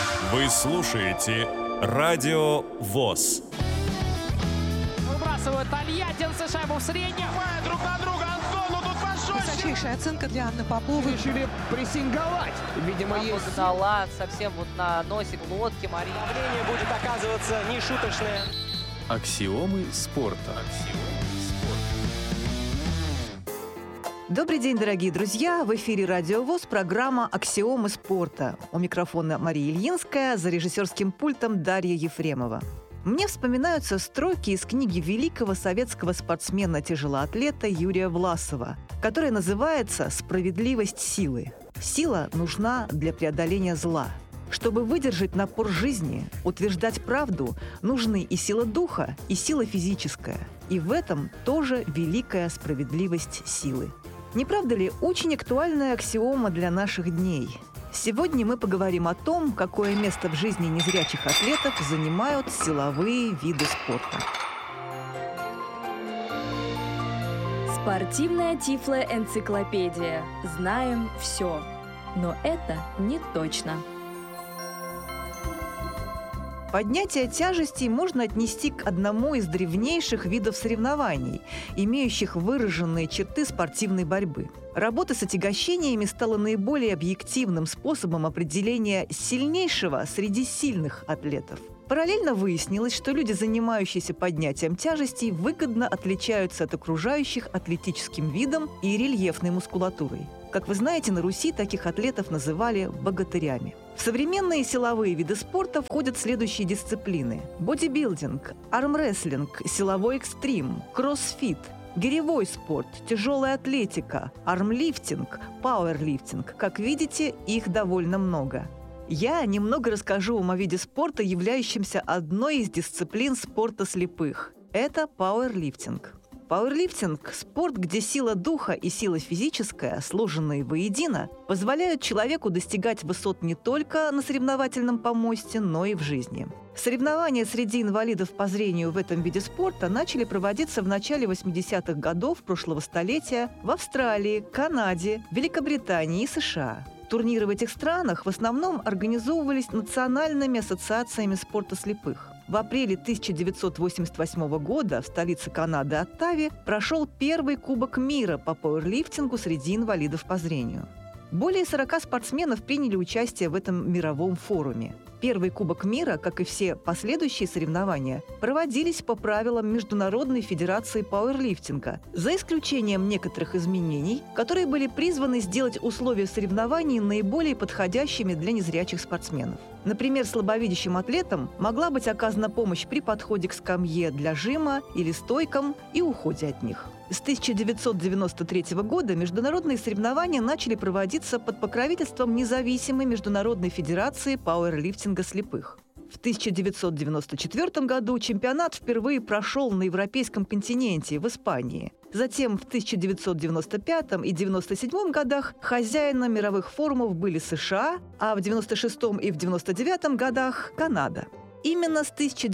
Вы слушаете Радио ВОС. Выбрасывают Тольяттинцы шайбу в среднюю. Друг на друга, Антон, тут пошел. Высочайшая оценка для Анны Поповой. Решили прессинговать. Видимо, есть... Дала совсем вот на носик лодки Марии. Давление будет оказываться нешуточное. Аксиомы спорта. Добрый день, дорогие друзья! В эфире Радио ВОС, программа «Аксиомы спорта». У микрофона Мария Ильинская, за режиссерским пультом Дарья Ефремова. Мне вспоминаются строки из книги великого советского спортсмена-тяжелоатлета Юрия Власова, которая называется «Справедливость силы». Сила нужна для преодоления зла. Чтобы выдержать напор жизни, утверждать правду, нужны и сила духа, и сила физическая. И в этом тоже великая справедливость силы. Не правда ли, очень актуальная аксиома для наших дней? Сегодня мы поговорим о том, какое место в жизни незрячих атлетов занимают силовые виды спорта. Спортивная тифлоэнциклопедия. Знаем все. Но это не точно. Поднятие тяжестей можно отнести к одному из древнейших видов соревнований, имеющих выраженные черты спортивной борьбы. Работа с отягощениями стала наиболее объективным способом определения сильнейшего среди сильных атлетов. Параллельно выяснилось, что люди, занимающиеся поднятием тяжестей, выгодно отличаются от окружающих атлетическим видом и рельефной мускулатурой. Как вы знаете, на Руси таких атлетов называли богатырями. В современные силовые виды спорта входят следующие дисциплины: бодибилдинг, армрестлинг, силовой экстрим, кроссфит, гиревой спорт, тяжелая атлетика, армлифтинг, пауэрлифтинг. Как видите, их довольно много. Я немного расскажу вам о виде спорта, являющемся одной из дисциплин спорта слепых. Это пауэрлифтинг. Пауэрлифтинг – спорт, где сила духа и сила физическая, сложенные воедино, позволяют человеку достигать высот не только на соревновательном помосте, но и в жизни. Соревнования среди инвалидов по зрению в этом виде спорта начали проводиться в начале 80-х годов прошлого столетия в Австралии, Канаде, Великобритании и США. Турниры в этих странах в основном организовывались национальными ассоциациями спорта слепых. В апреле 1988 года в столице Канады Оттаве прошел первый Кубок мира по пауэрлифтингу среди инвалидов по зрению. Более 40 спортсменов приняли участие в этом мировом форуме. Первый Кубок мира, как и все последующие соревнования, проводились по правилам Международной федерации пауэрлифтинга, за исключением некоторых изменений, которые были призваны сделать условия соревнований наиболее подходящими для незрячих спортсменов. Например, слабовидящим атлетам могла быть оказана помощь при подходе к скамье для жима или стойкам и уходе от них. С 1993 года международные соревнования начали проводиться под покровительством независимой Международной федерации пауэрлифтинга слепых. В 1994 году чемпионат впервые прошел на европейском континенте, в Испании. Затем в 1995 и 1997 годах хозяином мировых форумов были США, а в 1996 и в 1999 годах – Канада. Именно с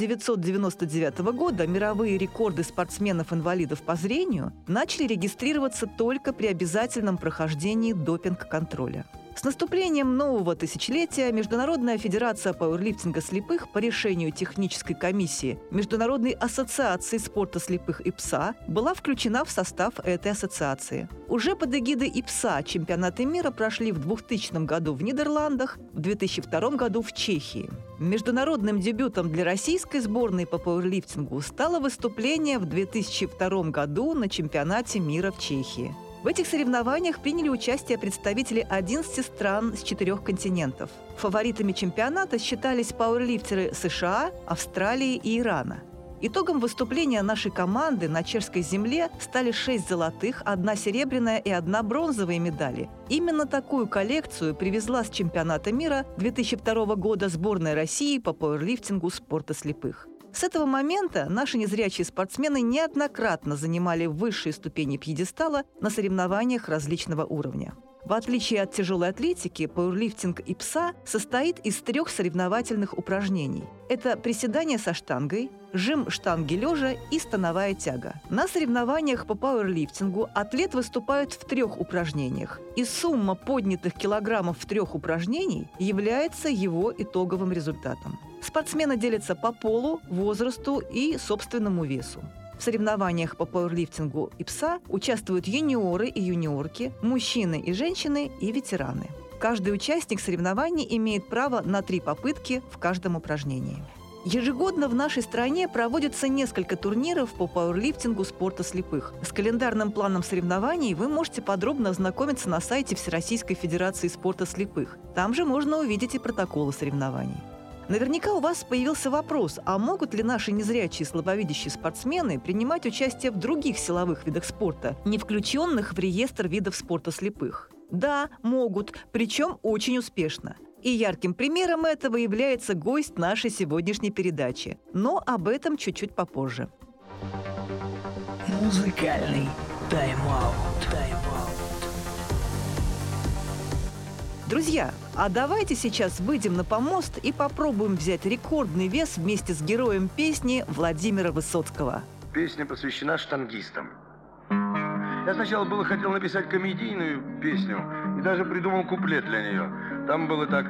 1999 года мировые рекорды спортсменов-инвалидов по зрению начали регистрироваться только при обязательном прохождении допинг-контроля. С наступлением нового тысячелетия Международная федерация пауэрлифтинга слепых по решению технической комиссии Международной ассоциации спорта слепых ИПСА была включена в состав этой ассоциации. Уже под эгидой ИПСА чемпионаты мира прошли в 2000 году в Нидерландах, в 2002 году в Чехии. Международным дебютом для российской сборной по пауэрлифтингу стало выступление в 2002 году на чемпионате мира в Чехии. В этих соревнованиях приняли участие представители 11 стран с 4 континентов. Фаворитами чемпионата считались пауэрлифтеры США, Австралии и Ирана. Итогом выступления нашей команды на чешской земле стали 6 золотых, 1 серебряная и 1 бронзовая медали. Именно такую коллекцию привезла с чемпионата мира 2002 года сборная России по пауэрлифтингу спорта слепых. С этого момента наши незрячие спортсмены неоднократно занимали высшие ступени пьедестала на соревнованиях различного уровня. В отличие от тяжелой атлетики, пауэрлифтинг ИПСА состоит из 3 соревновательных упражнений. Это приседание со штангой, жим штанги лежа и становая тяга. На соревнованиях по пауэрлифтингу атлет выступает в 3 упражнениях, и сумма поднятых килограммов 3 упражнений является его итоговым результатом. Спортсмены делятся по полу, возрасту и собственному весу. В соревнованиях по пауэрлифтингу ИПСА участвуют юниоры и юниорки, мужчины и женщины и ветераны. Каждый участник соревнований имеет право на 3 попытки в каждом упражнении. Ежегодно в нашей стране проводится несколько турниров по пауэрлифтингу спорта слепых. С календарным планом соревнований вы можете подробно ознакомиться на сайте Всероссийской Федерации спорта слепых. Там же можно увидеть и протоколы соревнований. Наверняка у вас появился вопрос, а могут ли наши незрячие и слабовидящие спортсмены принимать участие в других силовых видах спорта, не включенных в реестр видов спорта слепых? Да, могут, причем очень успешно. И ярким примером этого является гость нашей сегодняшней передачи. Но об этом чуть-чуть попозже. Музыкальный тайм-аут. Друзья, а давайте сейчас выйдем на помост и попробуем взять рекордный вес вместе с героем песни Владимира Высоцкого. Песня посвящена штангистам. Я сначала было хотел написать комедийную песню и даже придумал куплет для нее. Там было так: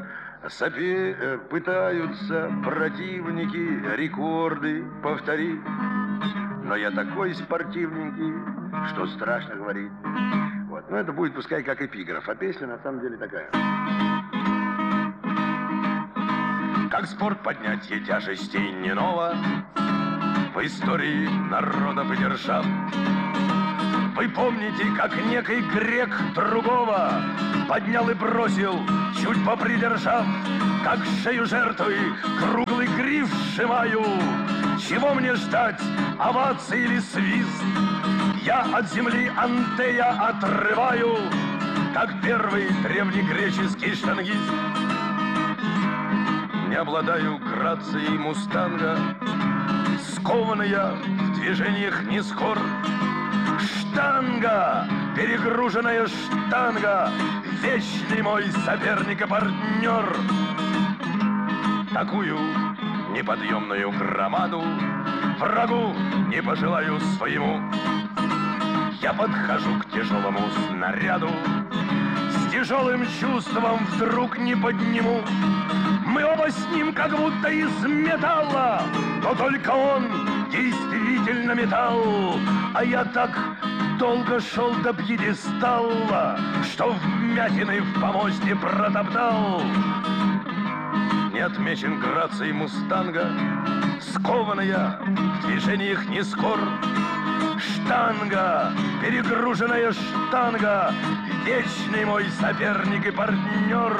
пытаются противники рекорды повторить, но я такой спортивненький, что страшно говорить. Вот. Но это будет пускай как эпиграф, а песня на самом деле такая. Как спорт поднятие тяжестей не ново в истории народов и держав. Вы помните, как некий грек другого поднял и бросил, чуть попридержав, как шею жертвы круглый гриф сжимаю. Чего мне ждать, овации или свист? Я от земли Антея отрываю, как первый древнегреческий штангист. Не обладаю грацией мустанга, скованный я в движениях не скор. Штанга, перегруженная штанга, вечный мой соперник и партнер. Такую неподъемную громаду врагу не пожелаю своему. Я подхожу к тяжелому снаряду, с тяжелым чувством вдруг не подниму. Мы оба с ним как будто из металла, но только он действительно металл. А я так долго шел до пьедестала, что вмятины в помосте протоптал. Не отмечен грацией мустанга, скованный я в движениях не скор. Штанга, перегруженная штанга, вечный мой соперник и партнер.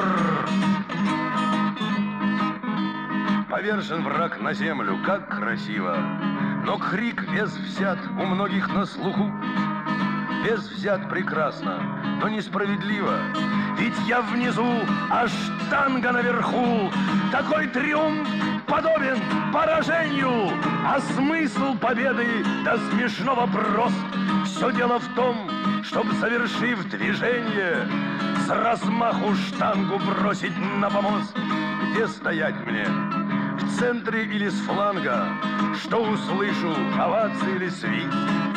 Повержен враг на землю, как красиво, но крик вес взят у многих на слуху. Вес взят прекрасно, но несправедливо, ведь я внизу, а штанга наверху. Такой триумф подобен поражению, а смысл победы до смешного прост. Все дело в том, чтобы, совершив движение, с размаху штангу бросить на помост. Где стоять мне? В центре или с фланга? Что услышу, овации или свист?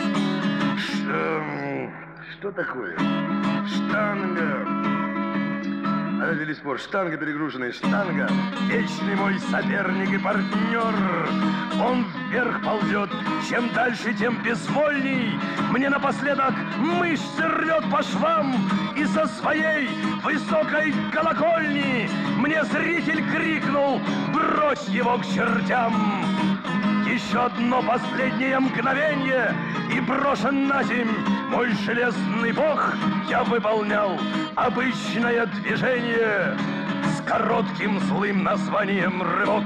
Что такое? Штанга. Разве ли спор? Штанга, перегруженная штанга. Вечный мой соперник и партнер. Он вверх ползет, чем дальше, тем безвольней. Мне напоследок мышцы рвет по швам. И со своей высокой колокольни мне зритель крикнул: брось его к чертям. Еще одно последнее мгновение, и брошен на земь мой железный бог. Я выполнял обычное движение с коротким злым названием рывок.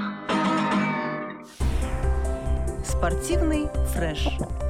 Спортивный фреш.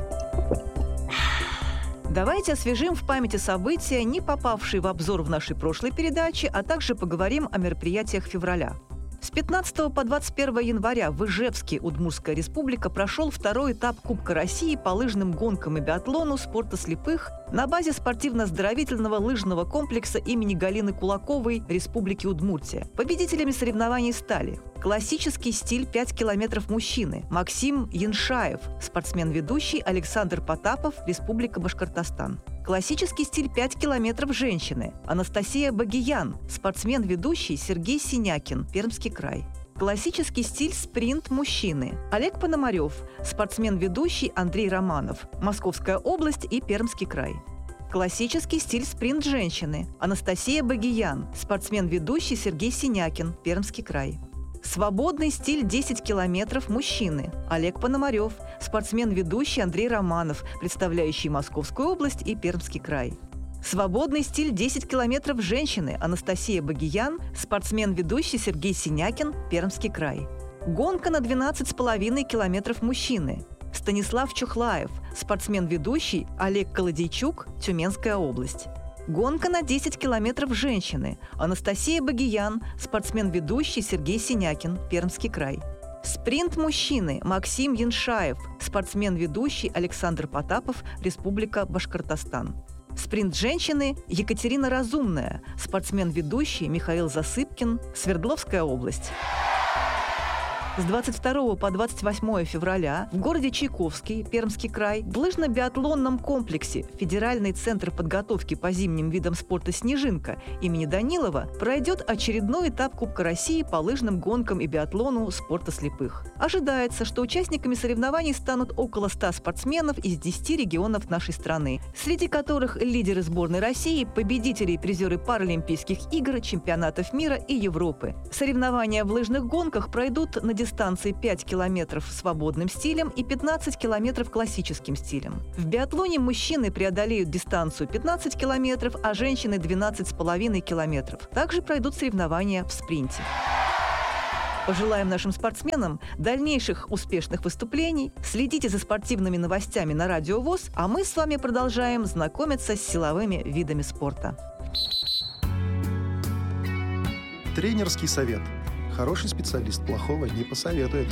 Давайте освежим в памяти события, не попавшие в обзор в нашей прошлой передаче, а также поговорим о мероприятиях февраля. С 15 по 21 января в Ижевске Удмуртская республика прошел второй этап Кубка России по лыжным гонкам и биатлону спорта слепых на базе спортивно-оздоровительного лыжного комплекса имени Галины Кулаковой Республики Удмуртия. Победителями соревнований стали классический стиль 5 километров мужчины Максим Яншаев, спортсмен-ведущий Александр Потапов, Республика Башкортостан. Классический стиль 5 километров женщины Анастасия Багиян, спортсмен-ведущий Сергей Синякин, Пермский край. Классический стиль спринт мужчины Олег Пономарев, спортсмен-ведущий Андрей Романов, Московская область и Пермский край. Классический стиль спринт женщины Анастасия Багиян, спортсмен-ведущий Сергей Синякин, Пермский край. Свободный стиль 10 километров мужчины Олег Пономарев, спортсмен-ведущий Андрей Романов, представляющий Московскую область и Пермский край. Свободный стиль 10 километров женщины Анастасия Багиян, спортсмен-ведущий Сергей Синякин, Пермский край. Гонка на 12,5 километров мужчины Станислав Чухлаев, спортсмен-ведущий Олег Колодейчук, Тюменская область. Гонка на 10 километров женщины Анастасия Багиян, спортсмен-ведущий Сергей Синякин, Пермский край. Спринт мужчины Максим Яншаев, спортсмен-ведущий Александр Потапов, Республика Башкортостан. Спринт женщины Екатерина Разумная, спортсмен-ведущий Михаил Засыпкин, Свердловская область. С 22 по 28 февраля в городе Чайковский, Пермский край, в лыжно-биатлонном комплексе Федеральный центр подготовки по зимним видам спорта «Снежинка» имени Данилова пройдет очередной этап Кубка России по лыжным гонкам и биатлону спорта слепых. Ожидается, что участниками соревнований станут около 100 спортсменов из 10 регионов нашей страны, среди которых лидеры сборной России, победители и призеры Паралимпийских игр, чемпионатов мира и Европы. Соревнования в лыжных гонках пройдут на дистанции 5 километров свободным стилем и 15 километров классическим стилем. В биатлоне мужчины преодолеют дистанцию 15 километров, а женщины 12,5 километров. Также пройдут соревнования в спринте. Пожелаем нашим спортсменам дальнейших успешных выступлений. Следите за спортивными новостями на Радио ВОС, а мы с вами продолжаем знакомиться с силовыми видами спорта. Тренерский совет. Хороший специалист плохого не посоветует.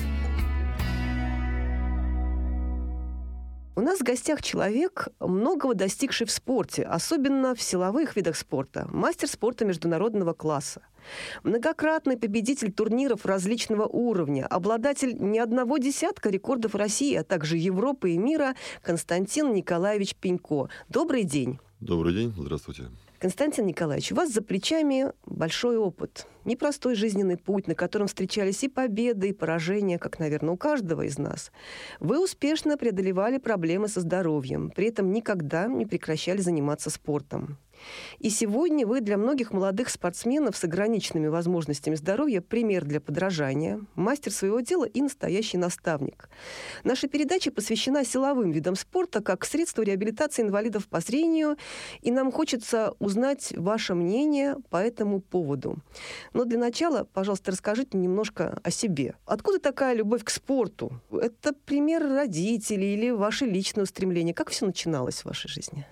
У нас в гостях человек, многого достигший в спорте, особенно в силовых видах спорта, мастер спорта международного класса, многократный победитель турниров различного уровня, обладатель не одного десятка рекордов России, а также Европы и мира Константин Николаевич Пенько. Добрый день. Добрый день, здравствуйте. Константин Николаевич, у вас за плечами большой опыт, непростой жизненный путь, на котором встречались и победы, и поражения, как, наверное, у каждого из нас. Вы успешно преодолевали проблемы со здоровьем, при этом никогда не прекращали заниматься спортом. И сегодня вы для многих молодых спортсменов с ограниченными возможностями здоровья пример для подражания, мастер своего дела и настоящий наставник. Наша передача посвящена силовым видам спорта как средству реабилитации инвалидов по зрению, и нам хочется узнать ваше мнение по этому поводу. Но для начала, пожалуйста, расскажите немножко о себе. Откуда такая любовь к спорту? Это пример родителей или ваше личное устремление? Как все начиналось в вашей жизни?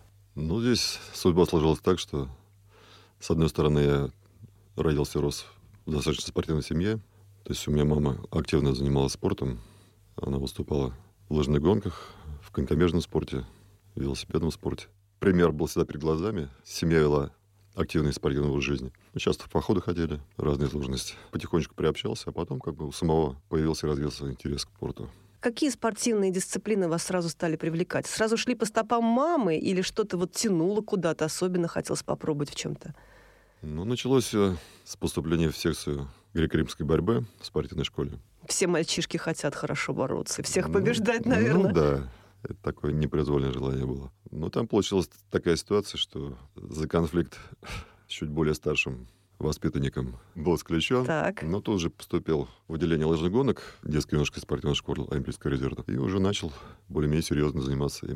Ну, здесь судьба сложилась так, что, с одной стороны, я родился и рос в достаточно спортивной семье. То есть у меня мама активно занималась спортом. Она выступала в лыжных гонках, в конькобежном спорте, в велосипедном спорте. Пример был всегда перед глазами. Семья вела активный спортивный образ жизни. Мы часто в походы ходили, разные сложности. Потихонечку приобщался, а потом как бы у самого появился и развился интерес к спорту. Какие спортивные дисциплины вас сразу стали привлекать? Сразу шли по стопам мамы или что-то вот тянуло куда-то, особенно хотелось попробовать в чем-то? Ну, началось все с поступления в секцию греко-римской борьбы в спортивной школе. Все мальчишки хотят хорошо бороться, всех побеждать, наверное. Ну да, это такое непроизвольное желание было. Но там получилась такая ситуация, что за конфликт с чуть более старшим воспитанником был исключен. Но тут же поступил в отделение лыжных гонок детской юношеской спортивной школы Олимпийского резерва. И уже начал более-менее серьезно заниматься именно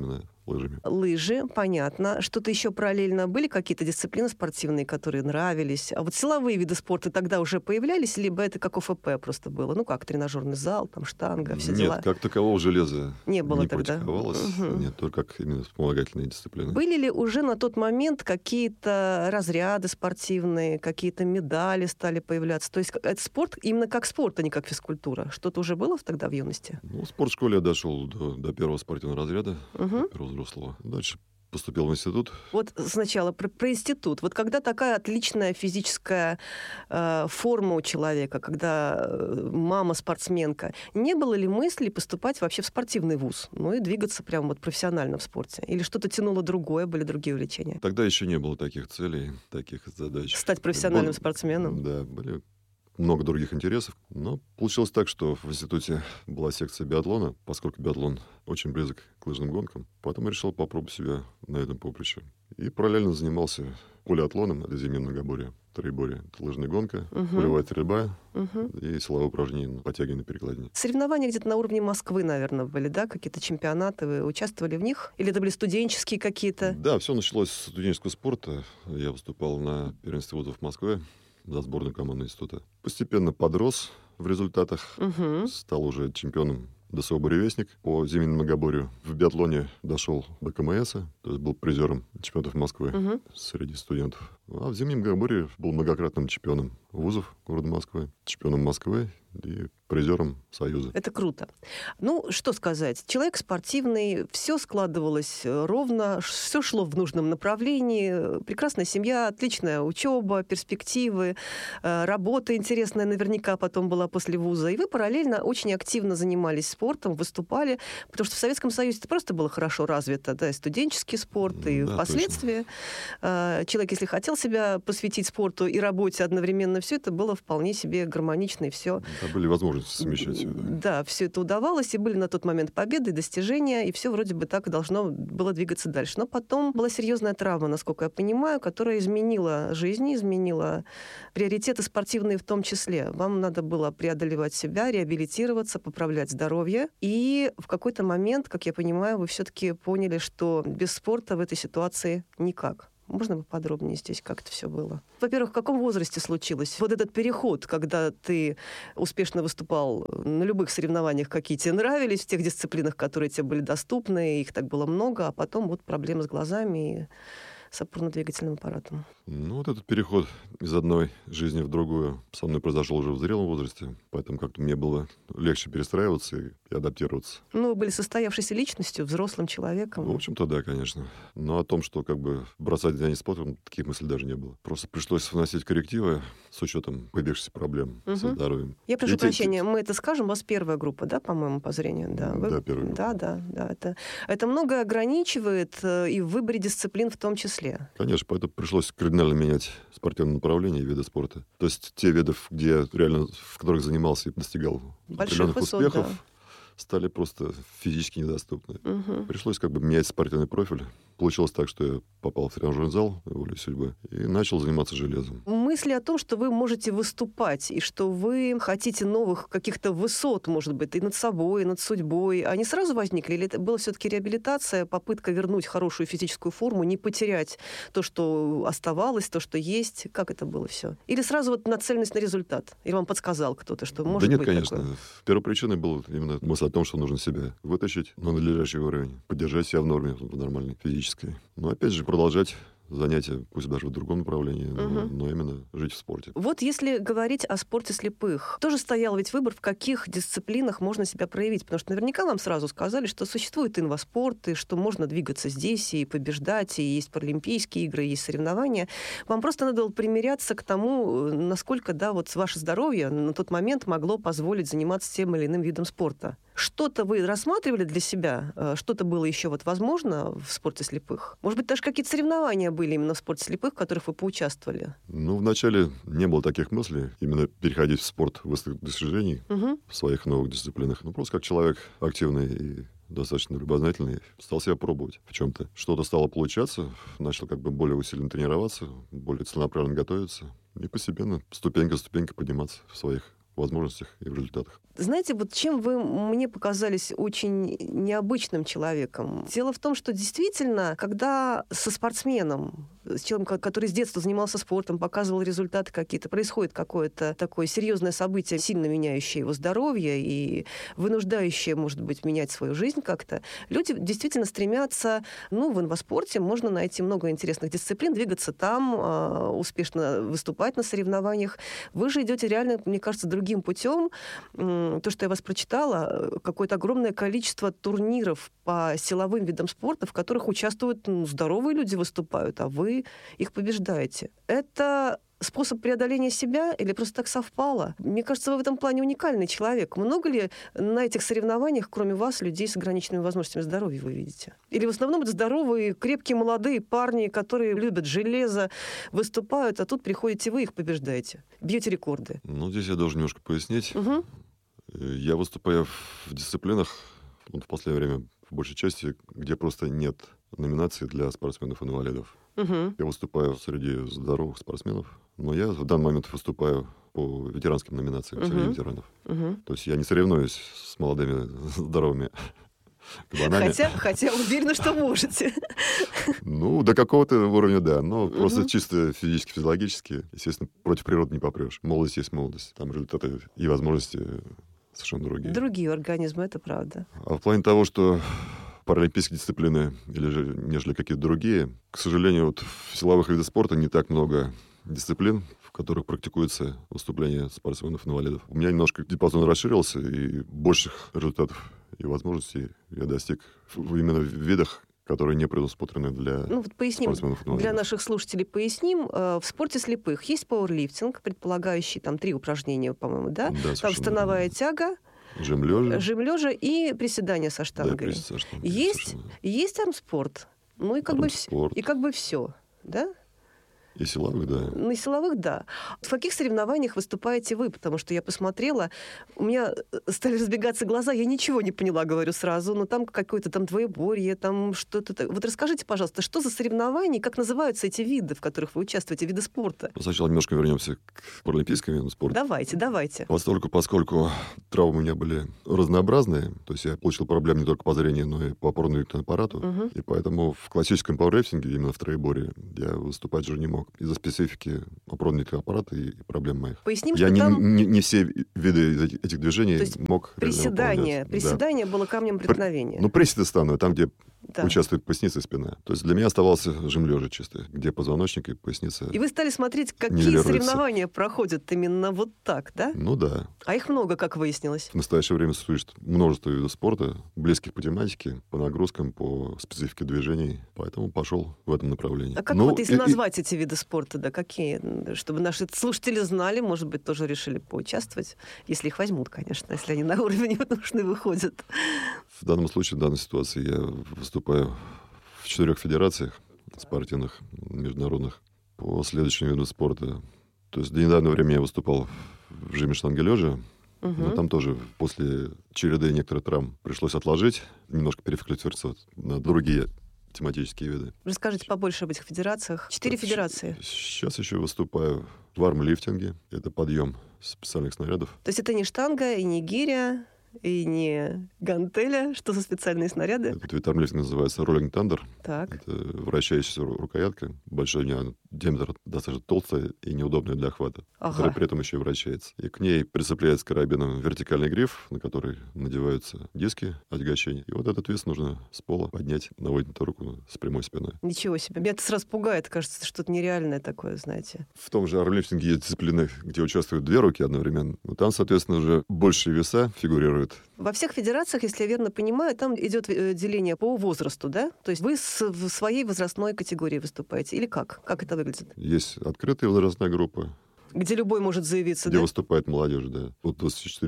лыжами. Лыжи, понятно. Что-то еще параллельно были какие-то дисциплины спортивные, которые нравились? А вот силовые виды спорта тогда уже появлялись, либо это как ОФП просто было? Ну как, тренажерный зал, там штанга, все дела? Нет, как такового железа не было тогда. Практиковалось. Нет, только как именно вспомогательные дисциплины. Были ли уже на тот момент какие-то разряды спортивные, какие-то медали стали появляться? То есть это спорт именно как спорт, а не как физкультура? Что-то уже было тогда в юности? Ну, в спортшколе я дошел до первого спортивного разряда, первого взрослого. Дальше поступил в институт. Вот сначала про институт. Вот когда такая отличная физическая форма у человека, когда мама спортсменка, не было ли мысли поступать вообще в спортивный вуз? Ну и двигаться прямо вот профессионально в спорте? Или что-то тянуло другое, были другие увлечения? Тогда еще не было таких целей, таких задач. Стать профессиональным спортсменом? Да, были много других интересов. Но получилось так, что в институте была секция биатлона, поскольку биатлон очень близок к лыжным гонкам. Потом я решил попробовать себя на этом поприще. И параллельно занимался полиатлоном, это зимнее многоборье, троеборье. Это лыжная гонка, полевая стрельба и силовые упражнения на подтягивание на перекладине. Соревнования где-то на уровне Москвы, наверное, были, да? Какие-то чемпионаты, вы участвовали в них? Или это были студенческие какие-то? Да, все началось с студенческого спорта. Я выступал на первенстве вузов в Москве за сборную команду института. Постепенно подрос в результатах, стал уже чемпионом ДСО «Буревестник» по зимнему многоборью. В биатлоне дошел до КМС, то есть был призером чемпионатов Москвы среди студентов. А в зимнем многоборье был многократным чемпионом вузов города Москвы, чемпионом Москвы и призером Союза. Это круто. Ну, что сказать. Человек спортивный, все складывалось ровно, все шло в нужном направлении. Прекрасная семья, отличная учеба, перспективы, работа интересная наверняка потом была после вуза. И вы параллельно очень активно занимались спортом, выступали, потому что в Советском Союзе это просто было хорошо развито, да, и студенческий спорт, и впоследствии человек, если хотел себя посвятить спорту и работе одновременно, все это было вполне себе гармонично, и все. Да, были возможности совмещать все. Да, все это удавалось, и были на тот момент победы, достижения, и все вроде бы так должно было двигаться дальше. Но потом была серьезная травма, насколько я понимаю, которая изменила жизнь, изменила приоритеты спортивные в том числе. Вам надо было преодолевать себя, реабилитироваться, поправлять здоровье. И в какой-то момент, как я понимаю, вы все-таки поняли, что без спорта в этой ситуации никак. Можно поподробнее здесь, как это все было? Во-первых, в каком возрасте случилось вот этот переход, когда ты успешно выступал на любых соревнованиях, какие тебе нравились, в тех дисциплинах, которые тебе были доступны, их так было много, а потом вот проблемы с глазами и с опорно-двигательным аппаратом? Ну, вот этот переход из одной жизни в другую со мной произошел уже в зрелом возрасте, поэтому как-то мне было легче перестраиваться и адаптироваться. Ну, вы были состоявшейся личностью, взрослым человеком. Ну, в общем-то, да, конечно. Но о том, что как бы бросать занятия спортом, таких мыслей даже не было. Просто пришлось вносить коррективы с учетом появившихся проблем со здоровьем. Я прошу прощения, мы это скажем, у вас первая группа, да, по-моему, по зрению? Да, да, первая группа. Да. Это многое ограничивает и в выборе дисциплин в том числе. Конечно, поэтому пришлось кардинально менять спортивное направление и виды спорта. То есть те виды, где реально, в которых занимался и достигал определенных успехов, стали просто физически недоступны. Пришлось как бы менять спортивный профиль. Получилось так, что я попал в тренажерный зал волей судьбы и начал заниматься железом. Мысли о том, что вы можете выступать, и что вы хотите новых каких-то высот, может быть, и над собой, и над судьбой, они сразу возникли? Или это была все-таки реабилитация, попытка вернуть хорошую физическую форму, не потерять то, что оставалось, то, что есть? Как это было все? Или сразу вот нацеленность на результат? Или вам подсказал кто-то, что может быть такое? Да нет, конечно. Первопричиной была именно мысль о том, что нужно себя вытащить на надлежащий уровень, поддержать себя в норме, в нормальной физической. Но опять же продолжать занятия, пусть даже в другом направлении, но именно жить в спорте. Вот если говорить о спорте слепых, тоже стоял ведь выбор, в каких дисциплинах можно себя проявить, потому что наверняка вам сразу сказали, что существует инваспорт, и что можно двигаться здесь и побеждать, и есть паралимпийские игры, есть соревнования. Вам просто надо было примиряться к тому, насколько, да, вот ваше здоровье на тот момент могло позволить заниматься тем или иным видом спорта. Что-то вы рассматривали для себя? Что-то было еще вот возможно в спорте слепых? Может быть, даже какие-то соревнования были именно в спорте слепых, в которых вы поучаствовали? Ну, вначале не было таких мыслей, именно переходить в спорт высоких достижений в своих новых дисциплинах. Ну, просто как человек активный и достаточно любознательный, стал себя пробовать в чем-то. Что-то стало получаться, начал как бы более усиленно тренироваться, более целенаправленно готовиться и постепенно, ступенька за ступенькой подниматься в своих возможностях и в результатах. Знаете, вот чем вы мне показались очень необычным человеком? Дело в том, что действительно, когда со спортсменом, с человеком, который с детства занимался спортом, показывал результаты какие-то, происходит какое-то такое серьезное событие, сильно меняющее его здоровье и вынуждающее, может быть, менять свою жизнь как-то, люди действительно стремятся, в инваспорте можно найти много интересных дисциплин, двигаться там, успешно выступать на соревнованиях. Вы же идете реально, мне кажется, другим путем. То, что я вас прочитала, какое-то огромное количество турниров по силовым видам спорта, в которых участвуют здоровые люди, выступают, а вы их побеждаете. Это способ преодоления себя или просто так совпало? Мне кажется, вы в этом плане уникальный человек. Много ли на этих соревнованиях, кроме вас, людей с ограниченными возможностями здоровья вы видите? Или в основном это здоровые, крепкие, молодые парни, которые любят железо, выступают, а тут приходите вы, их побеждаете, бьете рекорды? Здесь я должен немножко пояснить. Угу. Я выступаю в дисциплинах, в последнее время, в большей части, где просто нет номинаций для спортсменов-инвалидов. Угу. Я выступаю среди здоровых спортсменов, но я в данный момент выступаю по ветеранским номинациям среди ветеранов. То есть я не соревнуюсь с молодыми здоровыми кабанами. Хотя уверена, что можете. До какого-то уровня, да. Но просто чисто физически, физиологически, естественно, против природы не попрешь. Молодость есть молодость. Там результаты и возможности совершенно другие. Другие организмы, это правда. А в плане того, что паралимпийские дисциплины, нежели какие-то другие, к сожалению, в силовых видах спорта не так много дисциплин, в которых практикуется выступление спортсменов-инвалидов. У меня немножко диапазон расширился, и больших результатов и возможностей я достиг именно в видах, которые не предусмотрены для поясним, спортсменов-инвалидов. для наших слушателей поясним. В спорте слепых есть пауэрлифтинг, предполагающий 3 упражнения, по-моему, да? Там становая тяга, жим лежа и приседания со штангой. Да, есть армспорт. И как бы все, да? И силовых, да. И силовых, да. В каких соревнованиях выступаете вы? Потому что я посмотрела, у меня стали разбегаться глаза, я ничего не поняла, говорю сразу, но там какое-то двоеборье, там что-то... Вот расскажите, пожалуйста, что за соревнования, как называются эти виды, в которых вы участвуете, виды спорта? Сначала немножко вернемся к паралимпийским видам спорта. Давайте. Поскольку травмы у меня были разнообразные, то есть я получил проблемы не только по зрению, но и по опорно-двигательному аппарату, и поэтому в классическом пауэрлифтинге, именно в троеборье, я выступать уже не мог. Из-за специфики опорно-двигательного аппарата и проблем моих. Поясним, я что там... не все виды этих движений мог реально выполнять. Приседание было камнем преткновения. Приседы стану, там, где участвует поясница и спина. То есть для меня оставался жим лежа чисто, где позвоночник и поясница. И вы стали смотреть, какие соревнования проходят именно вот так, да? Да. А их много, как выяснилось. В настоящее время существует множество видов спорта, близких по тематике, по нагрузкам, по специфике движений. Поэтому пошел в этом направлении. А как если назвать эти виды спорта, какие? Чтобы наши слушатели знали, может быть, тоже решили поучаствовать, если их возьмут, конечно, если они на уровень нужны выходят. В данном случае, в данной ситуации я выступаю в 4 федерациях спортивных, международных, по следующим видам спорта. То есть до недавнего времени я выступал в жиме штанги лежа, но там тоже после череды некоторых травм пришлось отложить, немножко перефокусироваться на другие тематические виды. Расскажите побольше об этих федерациях. 4 федерации. Сейчас еще выступаю в армлифтинге. Это подъем специальных снарядов. То есть это не штанга и не гиря, и не гантеля, что за специальные снаряды? Этот вид армлифтинга называется роллинг тандер. Так. Это вращающаяся рукоятка. Большой у нее диаметр достаточно толстый и неудобный для охвата, которая при этом еще и вращается. И к ней прицепляется карабином вертикальный гриф, на который надеваются диски отягощения. И вот этот вес нужно с пола поднять на поднятую руку с прямой спиной. Ничего себе. Меня это сразу пугает. Кажется, что-то нереальное такое, знаете. В том же армлифтинге есть дисциплины, где участвуют 2 руки одновременно. Но там, соответственно, уже большие веса фигурируют. Во всех федерациях, если я верно понимаю, там идет деление по возрасту, да? То есть вы в своей возрастной категории выступаете? Или как? Как это выглядит? Есть открытая возрастная группа. Где любой может заявиться, где выступает молодежь, да. От 24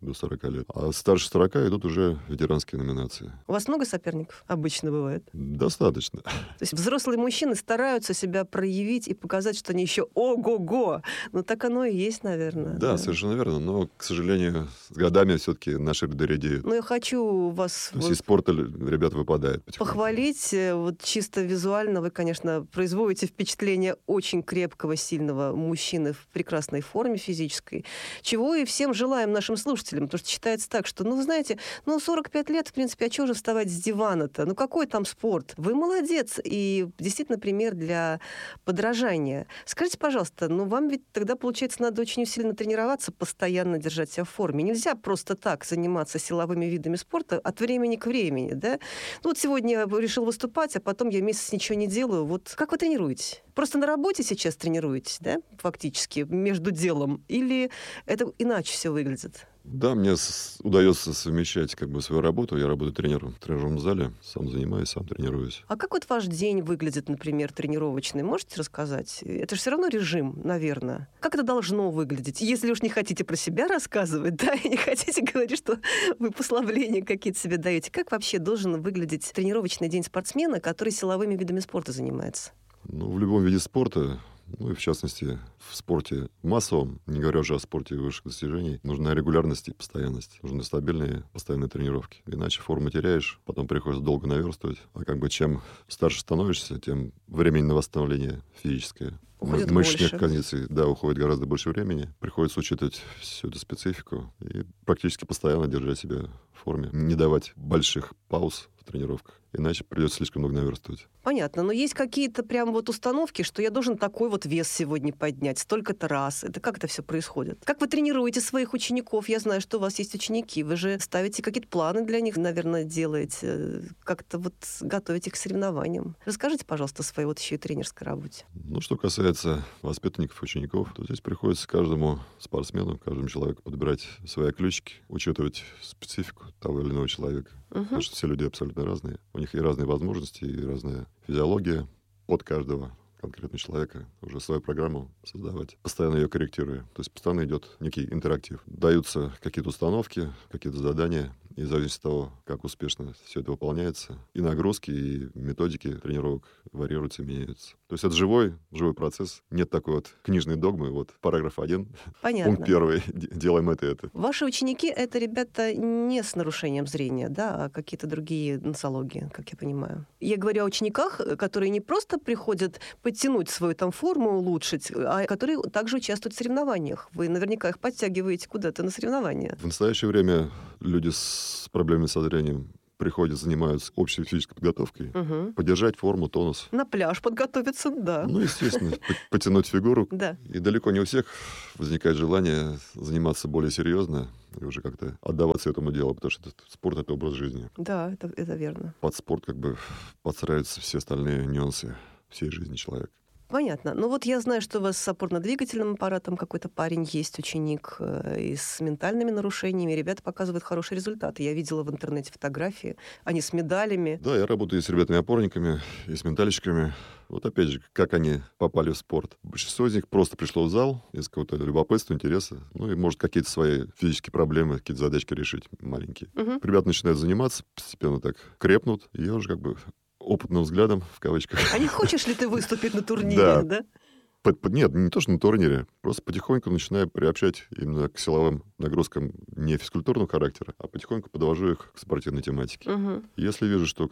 до 40 лет. А старше 40 идут уже ветеранские номинации. У вас много соперников обычно бывает? Достаточно. То есть взрослые мужчины стараются себя проявить и показать, что они еще ого-го. Ну, так оно и есть, наверное. Да, совершенно верно. Но, к сожалению, с годами все-таки наши ряды редеют. Ну, я хочу вас... То есть из спорта ребята выпадают потихоньку. Похвалить. Вот чисто визуально вы, конечно, производите впечатление очень крепкого, сильного мужчины в прекрасной форме физической, чего и всем желаем нашим слушателям, потому что считается так, что, ну, вы знаете, 45 лет, в принципе, а чего же вставать с дивана-то? Ну, какой там спорт? Вы молодец, и действительно пример для подражания. Скажите, пожалуйста, вам ведь тогда, получается, надо очень усиленно тренироваться, постоянно держать себя в форме. Нельзя просто так заниматься силовыми видами спорта от времени к времени, да? Ну, вот сегодня я решил выступать, а потом я месяц ничего не делаю. Вот как вы тренируетесь? Просто на работе сейчас тренируетесь, да, фактически, между делом? Или это иначе все выглядит? Да, мне удается совмещать свою работу. Я работаю тренером в тренажерном зале, сам занимаюсь, сам тренируюсь. А как вот ваш день выглядит, например, тренировочный? Можете рассказать? Это же все равно режим, наверное. Как это должно выглядеть? Если уж не хотите про себя рассказывать, да, и не хотите говорить, что вы послабления какие-то себе даете, как вообще должен выглядеть тренировочный день спортсмена, который силовыми видами спорта занимается? В любом виде спорта, и в частности в спорте массовом, не говоря уже о спорте высших достижений, нужна регулярность и постоянность. Нужны стабильные, постоянные тренировки. Иначе форму теряешь, потом приходится долго наверстывать. А чем старше становишься, тем времени на восстановление физическое. Мышечных кондиций, уходит гораздо больше времени. Приходится учитывать всю эту специфику и практически постоянно держать себя в форме. Не давать больших пауз в тренировках. Иначе придется слишком много наверстывать. Понятно. Но есть какие-то прям установки, что я должен такой вес сегодня поднять, столько-то раз. Это как это все происходит? Как вы тренируете своих учеников? Я знаю, что у вас есть ученики. Вы же ставите какие-то планы для них, наверное, делаете. Как-то готовите их к соревнованиям. Расскажите, пожалуйста, о своей еще и тренерской работе. Что касается воспитанников, учеников, то здесь приходится каждому спортсмену, каждому человеку подбирать свои ключики, учитывать специфику того или иного человека. Потому что все люди абсолютно разные. У них и разные возможности, и разная физиология под каждого конкретного человека. Уже свою программу создавать, постоянно ее корректируя. То есть постоянно идет некий интерактив. Даются какие-то установки, какие-то задания. И в зависимости от того, как успешно все это выполняется, и нагрузки, и методики тренировок варьируются, меняются. То есть это живой процесс. Нет такой книжной догмы. Параграф 1, понятно. Пункт 1, делаем это и это. Ваши ученики — это ребята не с нарушением зрения, да, а какие-то другие нозологии, как я понимаю. Я говорю о учениках, которые не просто приходят подтянуть свою форму, улучшить, а которые также участвуют в соревнованиях. Вы наверняка их подтягиваете куда-то на соревнования. В настоящее время люди с проблемами со зрением приходят, занимаются общей физической подготовкой, поддержать форму, тонус. На пляж подготовиться, да. Естественно, потянуть фигуру. Да. И далеко не у всех возникает желание заниматься более серьезно и уже как-то отдаваться этому делу, потому что спорт — это образ жизни. Да, это верно. Под спорт подстраиваются все остальные нюансы всей жизни человека. Понятно. Я знаю, что у вас с опорно-двигательным аппаратом какой-то парень есть, ученик, и с ментальными нарушениями. Ребята показывают хорошие результаты. Я видела в интернете фотографии. Они с медалями. Да, я работаю и с ребятами-опорниками, и с ментальщиками. Опять же, как они попали в спорт. Большинство из них просто пришло в зал из какого-то любопытства, интереса. И, может, какие-то свои физические проблемы, какие-то задачки решить маленькие. Ребята начинают заниматься, постепенно так крепнут. И я уже опытным взглядом, в кавычках. А не хочешь ли ты выступить на турнире, да? Нет, не то, что на турнире. Просто потихоньку начинаю приобщать именно к силовым нагрузкам не физкультурного характера, а потихоньку подвожу их к спортивной тематике. Если вижу, что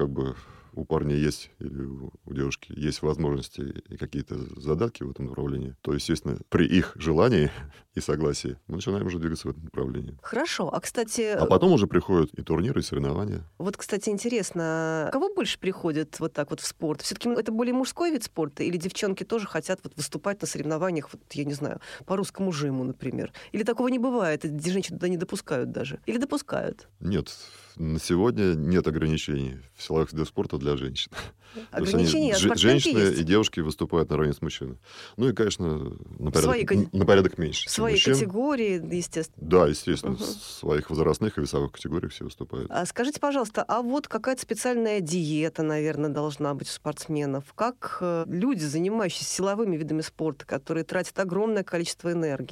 у парня есть или у девушки есть возможности и какие-то задатки в этом направлении, то, естественно, при их желании и согласии мы начинаем уже двигаться в этом направлении. Хорошо. А, кстати... А потом уже приходят и турниры, и соревнования. Кстати, интересно, кого больше приходит в спорт? Все-таки это более мужской вид спорта? Или девчонки тоже хотят выступать на соревнованиях, я не знаю, по русскому жиму, например? Или такого не бывает? Эти женщины туда не допускают даже? Или допускают? Нет. На сегодня нет ограничений в силовых видах спорта для женщин. Ограничения женщины есть. И девушки выступают наравне с мужчинами. И, конечно, на порядок меньше. В своей категории, естественно. Да, естественно. В своих возрастных и весовых категориях все выступают. А скажите, пожалуйста, какая-то специальная диета, наверное, должна быть у спортсменов? Как люди, занимающиеся силовыми видами спорта, которые тратят огромное количество энергии,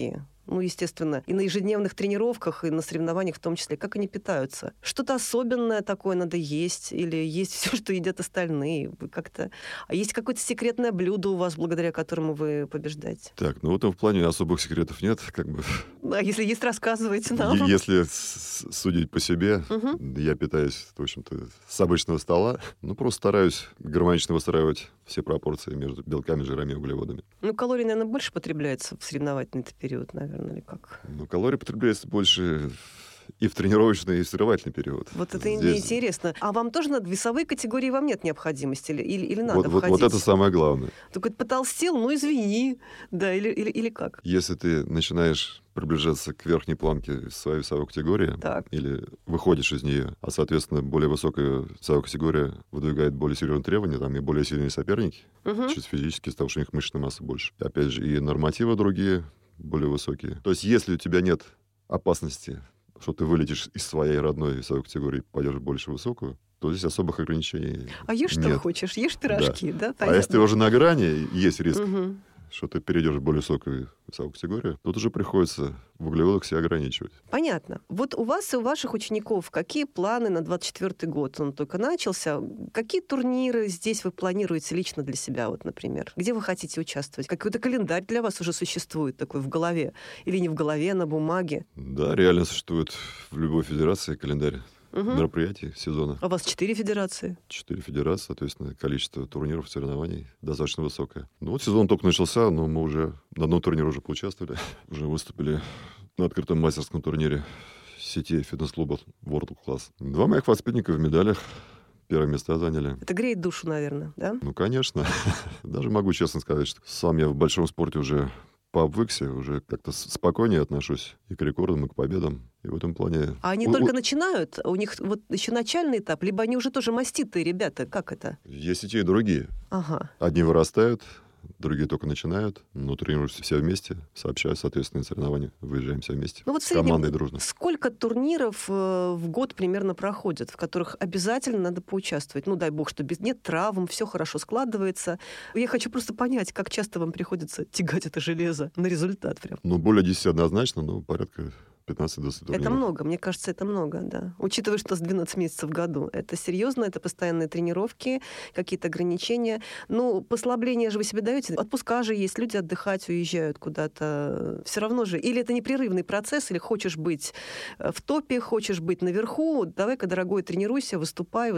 ну, естественно, и на ежедневных тренировках, и на соревнованиях в том числе, как они питаются? Что-то особенное такое надо есть? Или есть все, что едят остальные? Вы как-то... А есть какое-то секретное блюдо у вас, благодаря которому вы побеждаете? Так, ну, в этом плане особых секретов нет, как бы. А если есть, рассказывайте нам. Если судить по себе, я питаюсь, в общем-то, с обычного стола. Ну, просто стараюсь гармонично выстраивать все пропорции между белками, жирами и углеводами. Ну, калорий, наверное, больше потребляется в соревновательный период, наверное, или как? Ну, калорий потребляется больше и в тренировочный, и в соревновательный период. Вот это интересно. А вам тоже надо? Весовые категории вам нет необходимости? Или надо входить? Вот это самое главное. Только потолстел, ну извини. Да, или как? Если ты начинаешь приближаться к верхней планке своей весовой категории, или выходишь из нее, а, соответственно, более высокая весовая категория выдвигает более серьезные требования, там и более сильные соперники, чисто физически, из-за того, что у них мышечная масса больше. И, опять же, и нормативы другие, более высокие. То есть, если у тебя нет опасности, что ты вылетишь из своей родной весовой категории и пойдешь в больше высокую, то здесь особых ограничений А ешь нет. что хочешь, ешь пирожки, да? А если ты уже на грани, есть риск, что ты перейдешь в более высокую весовую категорию, тут уже приходится в углеводах себя ограничивать. Понятно. Вот у вас и у ваших учеников какие планы на 24-й год? Он только начался. Какие турниры здесь вы планируете лично для себя, вот, например? Где вы хотите участвовать? Какой-то календарь для вас уже существует такой в голове? Или не в голове, а на бумаге? Да, реально существует в любой федерации календарь мероприятий сезона. А у вас 4 федерации? 4 федерации, соответственно, количество турниров, соревнований достаточно высокое. Ну вот сезон только начался, но мы уже на одном турнире уже поучаствовали. Уже выступили на открытом мастерском турнире сети фитнес-клуба World Class. 2 моих воспитанника в медалях. Первые места заняли. Это греет душу, наверное, да? Ну, конечно. Даже могу честно сказать, что сам я в большом спорте уже пообвыкся, уже как-то спокойнее отношусь и к рекордам, и к победам. И в этом плане... А они только начинают? У них вот еще начальный этап? Либо они уже тоже маститые ребята? Как это? Есть и те, и другие. Ага. Одни вырастают, другие только начинают, но тренируемся все вместе, сообщаюсь, соответственно, соревнования, выезжаем все вместе, ну, вот с командой дружно. Сколько турниров в год примерно проходят, в которых обязательно надо поучаствовать? Ну, дай бог, что нет травм, все хорошо складывается. Я хочу просто понять, как часто вам приходится тягать это железо на результат прям. Ну, более 10 однозначно, но порядка 15-20 турниров. Это много, мне кажется, это много, да. Учитывая, что у нас 12 месяцев в году. Это серьезно, это постоянные тренировки, какие-то ограничения. Ну, послабления же вы себе даете. Отпуска же есть, люди отдыхать уезжают куда-то. Все равно же. Или это непрерывный процесс, или хочешь быть в топе, хочешь быть наверху. Давай-ка, дорогой, тренируйся, выступай.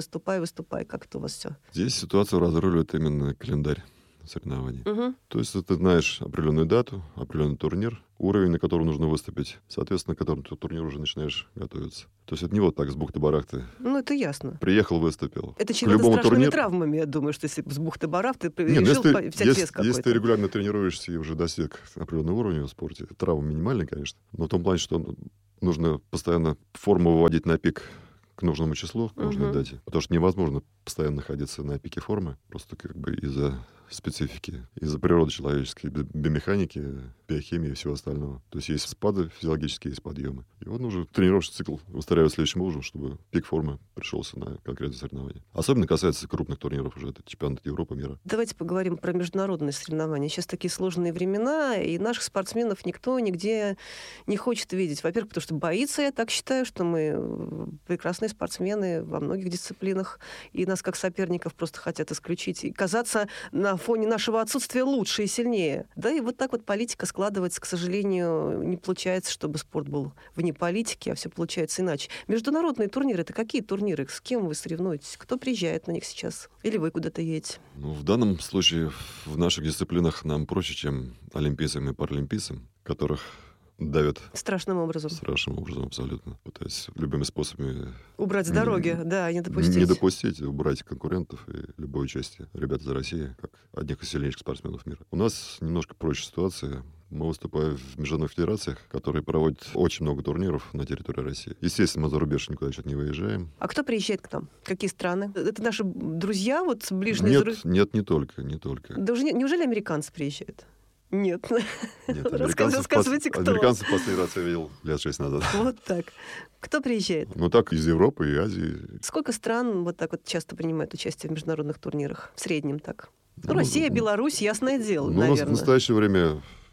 Как это у вас все? Здесь ситуацию разруливает именно календарь соревнований. То есть ты знаешь определенную дату, определенный турнир, уровень, на котором нужно выступить, соответственно, к которому ты турнир уже начинаешь готовиться. То есть это не вот так с бухты-барахты. Ну, это ясно. Приехал, выступил. Это чревато страшными травмами, я думаю, что если с бухты-барахты ты решил взять вес какой-то. Если ты регулярно тренируешься и уже достиг определенного уровня в спорте, травма минимальная, конечно, но в том плане, что нужно постоянно форму выводить на пик к нужному числу, к нужной дате. Потому что невозможно постоянно находиться на пике формы, просто как бы из-за специфики, из-за природы человеческой, биомеханики, биохимии и всего остального. То есть есть спады физиологические, есть подъемы. И вот нужно тренировочный цикл выстраивать следующим образом, чтобы пик формы пришелся на конкретное соревнование. Особенно касается крупных турниров уже, это чемпионат Европы, мира. Давайте поговорим про международные соревнования. Сейчас такие сложные времена, и наших спортсменов никто нигде не хочет видеть. Во-первых, потому что боится, я так считаю, что мы прекрасные спортсмены во многих дисциплинах, и нас как соперников просто хотят исключить и казаться на фоне нашего отсутствия лучше и сильнее. Да, и вот так вот политика складывается. К сожалению, не получается, чтобы спорт был вне политики, а все получается иначе. Международные турниры — это какие турниры? С кем вы соревнуетесь? Кто приезжает на них сейчас? Или вы куда-то едете? Ну, в данном случае в наших дисциплинах нам проще, чем олимпийцам и паралимпийцам, которых давят. Страшным образом. Страшным образом, абсолютно. Пытаясь любыми способами... Убрать с дороги, да, не допустить. Не допустить, убрать конкурентов и любое участие ребят из России, как одних из сильнейших спортсменов мира. У нас немножко проще ситуация. Мы выступаем в международных федерациях, которые проводят очень много турниров на территории России. Естественно, мы за рубеж никуда сейчас не выезжаем. А кто приезжает к нам? Какие страны? Это наши друзья, вот ближние? Нет, не только. Да уже неужели американцы приезжают? Нет. Рассказывайте, кто. Американцев в последний раз я видел лет 6 назад. Вот так. Кто приезжает? Ну так, из Европы и Азии. Сколько стран вот так вот часто принимают участие в международных турнирах? В среднем так. Россия, Беларусь, ясное дело, наверное. У нас в настоящее время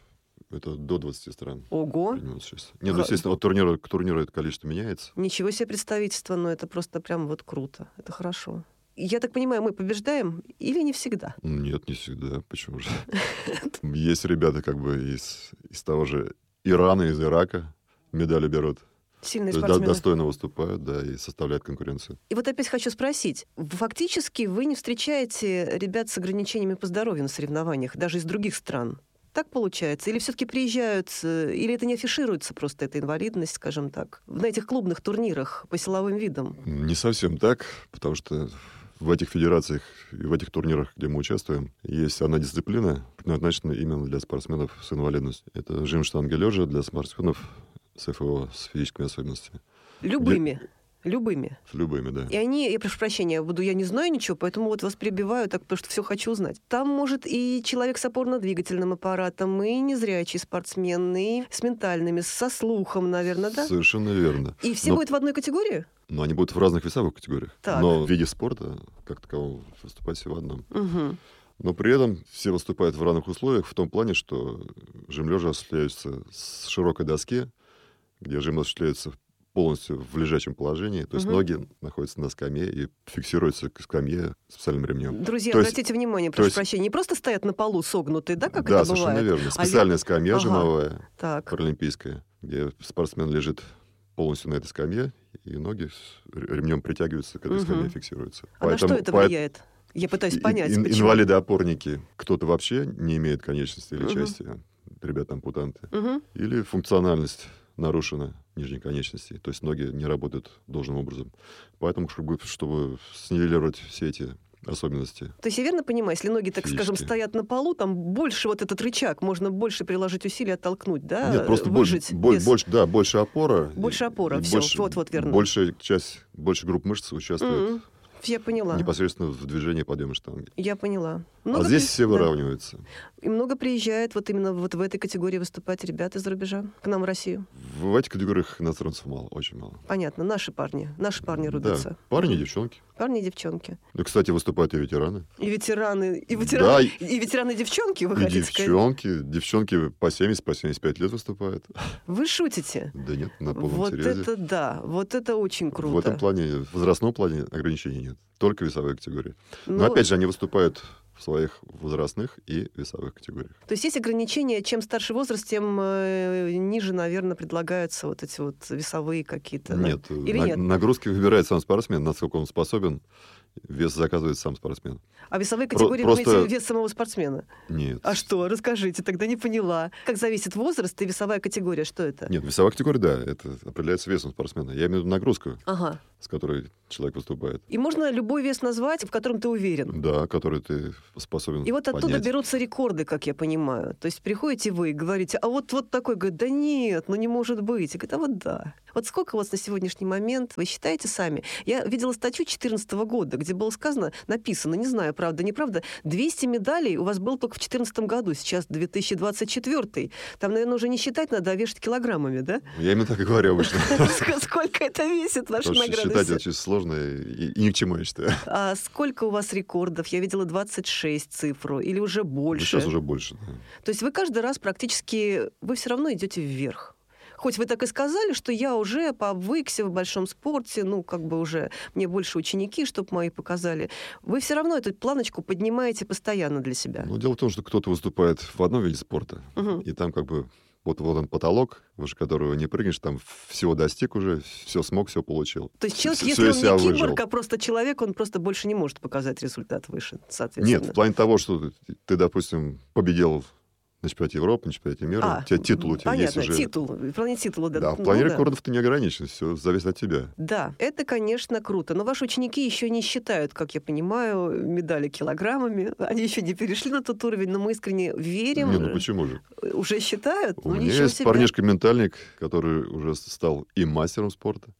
Это до 20 стран. Ого! Нет, ну, естественно, от турнира к турниру это количество меняется. Ничего себе представительство, но это просто прям вот круто. Это хорошо. Я так понимаю, мы побеждаем или не всегда? Нет, не всегда. Почему же? Есть ребята как бы из того же Ирана, из Ирака медали берут. Сильные спортсмены. Достойно выступают, да, и составляют конкуренцию. И вот опять хочу спросить. Фактически вы не встречаете ребят с ограничениями по здоровью на соревнованиях, даже из других стран? Так получается? Или все-таки приезжают, или это не афишируется просто, эта инвалидность, скажем так, на этих клубных турнирах по силовым видам? Не совсем так, потому что в этих федерациях и в этих турнирах, где мы участвуем, есть одна дисциплина, предназначена именно для спортсменов с инвалидностью. Это жим штанга лежа для спортсменов с ФО, с физическими особенностями. Любыми? Любыми? С любыми, да. И они, я прошу прощения, я не знаю ничего, поэтому вот вас перебиваю, так, потому что все хочу узнать. Там может и человек с опорно-двигательным аппаратом, и незрячий спортсмен, и с ментальными, со слухом, наверное, да? Совершенно верно. И все будут в одной категории? Но они будут в разных весовых категориях. Так. Но в виде спорта, как такового, выступать все в одном. Угу. Но при этом все выступают в равных условиях в том плане, что жим лежа осуществляется с широкой доски, где жим осуществляется полностью в лежачем положении, то есть ноги находятся на скамье и фиксируются к скамье специальным ремнем. Друзья, обратите внимание, прошу прощения, не просто стоят на полу согнутые, да, как это бывает? Да, совершенно верно. Специальная скамья жимовая, паралимпийская, где спортсмен лежит полностью на этой скамье, и ноги ремнем притягиваются к этой скамье, фиксируются. А на что это влияет? Я пытаюсь понять, почему. Инвалиды-опорники, кто-то вообще не имеет конечности или части, ребята-ампутанты, или функциональность нарушена нижней конечности, то есть ноги не работают должным образом. Поэтому, чтобы снивелировать все эти особенности. То есть я верно понимаю, если ноги, так скажем, стоят на полу, там больше вот этот рычаг, можно больше приложить усилий, оттолкнуть, да? Нет, просто больше опора. Больше опора, все, вот верно. Большая часть, больше групп мышц участвует. Я поняла. Непосредственно в движении подъема штанги. Я поняла. Здесь все выравниваются. И много приезжает вот именно вот в этой категории выступать ребята из-за рубежа к нам в Россию? В этих категориях иностранцев мало, очень мало. Понятно, наши парни рубятся. Да, парни и девчонки. Парни и девчонки. И, кстати, выступают и ветераны. И ветераны, да, и ветераны-девчонки, вы хотите сказать? Девчонки по 70, по 75 лет выступают. Вы шутите? Да нет, на полном серьезе. Вот это да, вот это очень круто. В этом плане, в возрастном плане ограничений нет. Только весовые категории. Но опять же, они выступают в своих возрастных и весовых категориях. То есть есть ограничения, чем старше возраст, тем ниже, наверное, предлагаются вот эти вот весовые какие-то? Нет. Да? Или нет? Нагрузки выбирает сам спортсмен, насколько он способен. Вес заказывает сам спортсмен. А весовые категории вы имеете вес самого спортсмена? Нет. А что? Расскажите, тогда не поняла. Как зависит возраст и весовая категория? Что это? Нет, весовая категория, да, это определяется весом спортсмена. Я имею в виду нагрузку, с которой человек выступает. И можно любой вес назвать, в котором ты уверен? Да, который ты способен поднять. И вот оттуда берутся рекорды, как я понимаю. То есть приходите вы и говорите, а вот такой, говорит, да нет, не может быть. И говорит, а вот да. Вот сколько у вас на сегодняшний момент, вы считаете сами? Я видела статью 2014 года, где было сказано, написано, не знаю, правда, неправда, 200 медалей у вас было только в 2014 году, сейчас 2024. Там, наверное, уже не считать надо, а вешать килограммами, да? Я именно так и говорю обычно. Сколько это весит, ваши награды? Считать очень сложно и ни к чему, я считаю. А сколько у вас рекордов? Я видела 26 цифру, или уже больше? Сейчас уже больше, да. То есть вы каждый раз практически, вы все равно идете вверх. Хоть вы так и сказали, что я уже повыкся в большом спорте, уже мне больше ученики, чтобы мои показали. Вы все равно эту планочку поднимаете постоянно для себя. Дело в том, что кто-то выступает в одном виде спорта, и там вот он потолок, выше которого не прыгнешь, там всего достиг уже, все смог, все получил. То есть человек, если он не киборг, а просто человек, он просто больше не может показать результат выше, соответственно. Нет, в плане того, что ты, допустим, победил на чемпионате Европы, на чемпионате мира. У тебя титул у тебя есть уже. Титул. В плане титула, да. Да, в плане рекордов ты не ограничен, все зависит от тебя. Да, это, конечно, круто. Но ваши ученики еще не считают, как я понимаю, медали килограммами. Они еще не перешли на тот уровень, но мы искренне верим. Не, почему же? Уже считают? У меня есть парнишка-ментальник, который уже стал и мастером спорта.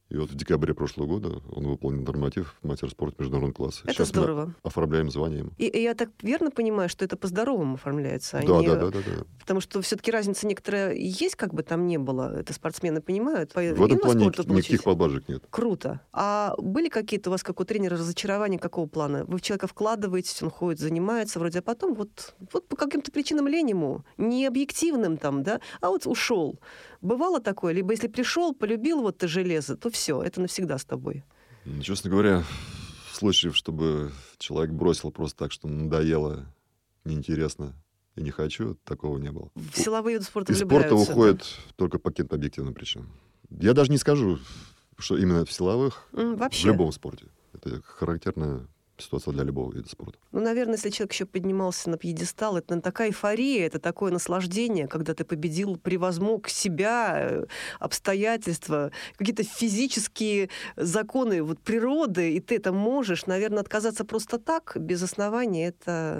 И вот в декабре прошлого года он выполнил норматив мастер спорта международного класса. Это Сейчас здорово. мы оформляем звание ему. И я так верно понимаю, что это по-здоровому оформляется? Да. Потому что все-таки разница некоторая есть, как бы там ни было. Это спортсмены понимают. В этом плане никаких поблажек нет. Круто. А были какие-то у вас, как у тренера, разочарования какого плана? Вы в человека вкладываетесь, он ходит, занимается вроде, а потом вот по каким-то причинам лень ему, не объективным там, да, а вот ушел. Бывало такое? Либо если пришел, полюбил вот ты железо, то все, это навсегда с тобой. Честно говоря, случаев, чтобы человек бросил просто так, что надоело, неинтересно и не хочу, такого не было. В силовые виды спорта из влюбляются. Из спорта уходят только по каким-то объективным причинам. Я даже не скажу, что именно в силовых, вообще. В любом спорте. Это характерная ситуация для любого вида спорта. Ну, наверное, если человек еще поднимался на пьедестал, это такая эйфория, это такое наслаждение, когда ты победил, превозмог себя, обстоятельства, какие-то физические законы природы, и ты это можешь. Наверное, отказаться просто так, без основания,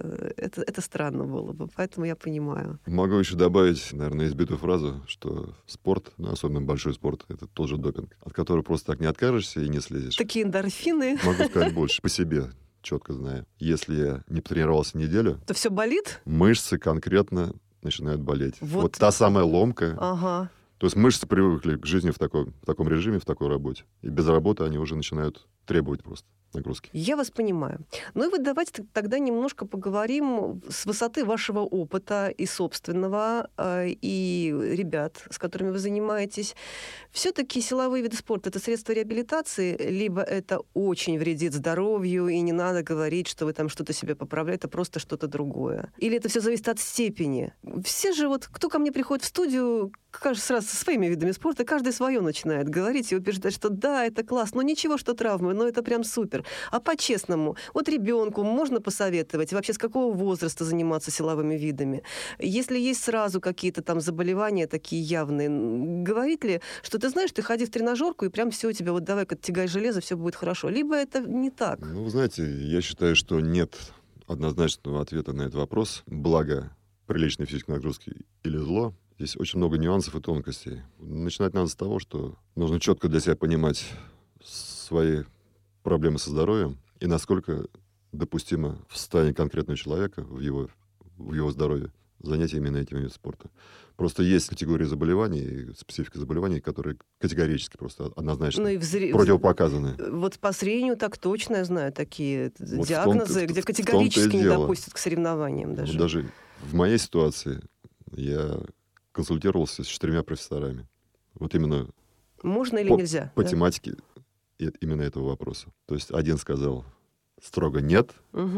это странно было бы. Поэтому я понимаю. Могу еще добавить, наверное, избитую фразу, что спорт, особенно большой спорт, это тоже допинг, от которого просто так не откажешься и не слезешь. Такие эндорфины. Могу сказать больше по себе. Четко знаю. Если я не потренировался неделю, то все болит? Мышцы конкретно начинают болеть. Вот та самая ломка. Ага. То есть мышцы привыкли к жизни в таком режиме, в такой работе. И без работы они уже начинают требовать просто нагрузки. Я вас понимаю. Ну и вот давайте тогда немножко поговорим с высоты вашего опыта и собственного, и ребят, с которыми вы занимаетесь. Все-таки силовые виды спорта — это средство реабилитации, либо это очень вредит здоровью, и не надо говорить, что вы там что-то себе поправляете, это просто что-то другое. Или это все зависит от степени. Все же кто ко мне приходит в студию, кажется, сразу со своими видами спорта, каждый свое начинает говорить и убеждать, что да, это класс, но ничего, что травмы, но это прям супер. А по-честному, вот ребенку можно посоветовать вообще с какого возраста заниматься силовыми видами? Если есть сразу какие-то там заболевания такие явные, говорит ли, что ты знаешь, ты ходи в тренажерку и прям все у тебя, вот давай-ка тягай железо, все будет хорошо. Либо это не так. Ну, вы знаете, я считаю, что нет однозначного ответа на этот вопрос. Благо приличной физической нагрузки или зло. Здесь очень много нюансов и тонкостей. Начинать надо с того, что нужно четко для себя понимать свои проблемы со здоровьем и насколько допустимо в состоянии конкретного человека, в его здоровье, занятие именно этим видом спорта. Просто есть категории заболеваний и специфика заболеваний, которые категорически просто однозначно противопоказаны. Вот по зрению так точно я знаю такие диагнозы, где категорически не допустят к соревнованиям даже. Вот даже в моей ситуации я консультировался с 4 профессорами. Вот именно можно или нельзя? По тематике именно этого вопроса. То есть один сказал строго нет,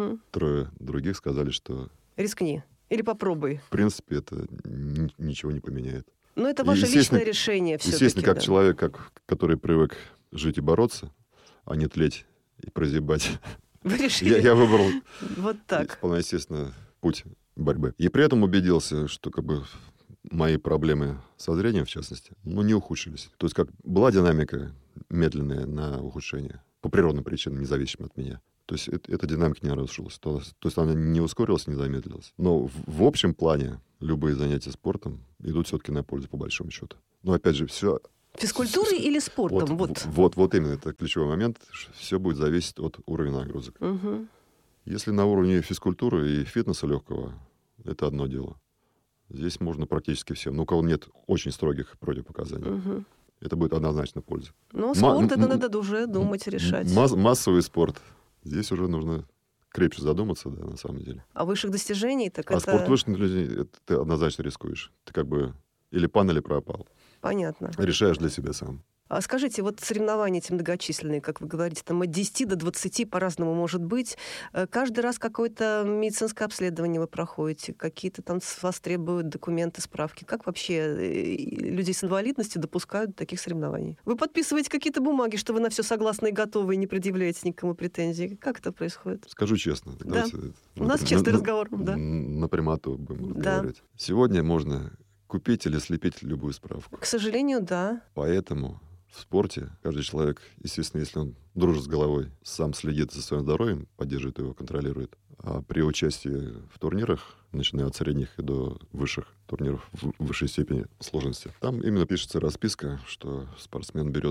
3 других сказали, что... Рискни. Или попробуй. В принципе, это ничего не поменяет. Но это ваше личное решение все-таки. Естественно, как человек, который привык жить и бороться, а не тлеть и прозябать. Вы решили? Я выбрал вот так. Вполне естественно путь борьбы. И при этом убедился, что мои проблемы со зрением, в частности, не ухудшились. То есть как была динамика медленная на ухудшение, по природным причинам, независимо от меня. То есть эта динамика не нарушилась. То есть она не ускорилась, не замедлилась. Но в общем плане любые занятия спортом идут все-таки на пользу, по большому счету. Но опять же, все... Физкультурой или спортом? Вот именно, это ключевой момент. Все будет зависеть от уровня нагрузок. Угу. Если на уровне физкультуры и фитнеса легкого, это одно дело. Здесь можно практически всем. У кого нет очень строгих противопоказаний. Угу. Это будет однозначно польза. Но спорт это надо уже думать, решать. Массовый спорт. Здесь уже нужно крепче задуматься, да, на самом деле. А высших достижений, так это... спорт высших достижений, ты однозначно рискуешь. Ты или пан, или пропал. Понятно. Решаешь для себя сам. А скажите, вот соревнования эти многочисленные, как вы говорите, там от 10 до 20 по-разному может быть. Каждый раз какое-то медицинское обследование вы проходите, какие-то там с вас требуют документы, справки. Как вообще людей с инвалидностью допускают до таких соревнований? Вы подписываете какие-то бумаги, что вы на все согласны и готовы, и не предъявляете никому претензий. Как это происходит? Скажу честно. Да. У нас честный разговор. Да. На прямоту будем разговаривать. Сегодня можно купить или слепить любую справку. К сожалению, да. Поэтому в спорте каждый человек, естественно, если он дружит с головой, сам следит за своим здоровьем, поддерживает его, контролирует. А при участии в турнирах, начиная от средних и до высших турниров в высшей степени сложности, там именно пишется расписка, что спортсмен берет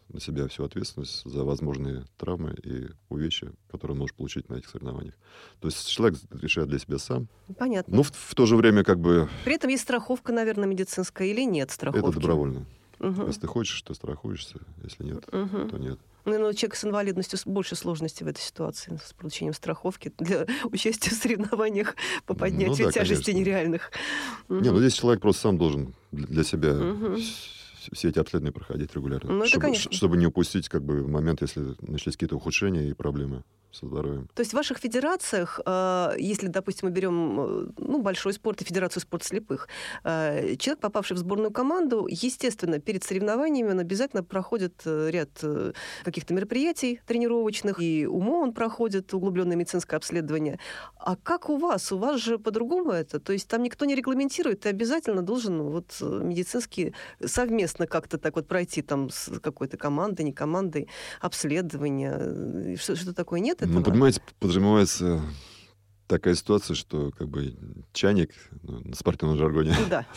на себя всю ответственность за возможные травмы и увечья, которые он может получить на этих соревнованиях. То есть человек решает для себя сам. Понятно. Но в то же время как бы... При этом есть страховка, наверное, медицинская или нет страховки? Это добровольно. Угу. Если ты хочешь, то страхуешься. Если нет, то нет. Ну, человек с инвалидностью больше сложностей в этой ситуации с получением страховки для участия в соревнованиях по поднятию тяжести нереальных. Не, ну здесь человек просто сам должен для себя все эти обследования проходить регулярно. Ну, чтобы не упустить как бы момент, если начались какие-то ухудшения и проблемы со здоровьем. То есть в ваших федерациях, если, допустим, мы берем большой спорт и Федерацию спорта слепых, человек, попавший в сборную команду, естественно, перед соревнованиями он обязательно проходит ряд каких-то мероприятий тренировочных, и УМО он проходит, углубленное медицинское обследование. А как у вас? У вас же по-другому это? То есть там никто не регламентирует, ты обязательно должен медицински совместно как-то так вот пройти там с какой-то командой, не командой, обследование. Что такое нет? Ну, понимаете, подразумевается такая ситуация, что как бы чайник на спортивном жаргоне